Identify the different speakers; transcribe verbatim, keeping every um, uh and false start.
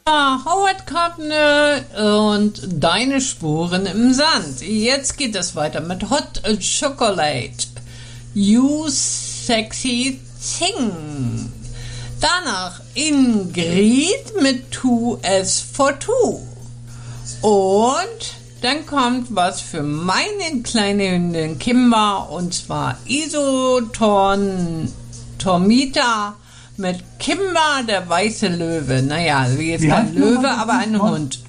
Speaker 1: Howard Carpenter und Deine Spuren im Sand. Jetzt geht es weiter mit Hot Chocolate. You Sexy Thing. Danach Ingrid mit Two S for Two. Und dann kommt was für meine kleine Hündin Kimba, und zwar Isoton Tormita mit Kimba, der weiße Löwe. Naja, wie jetzt
Speaker 2: Wie
Speaker 1: kein
Speaker 2: heißt
Speaker 1: Löwe,
Speaker 2: nochmal?
Speaker 1: aber ein
Speaker 2: Hot-
Speaker 1: Hund.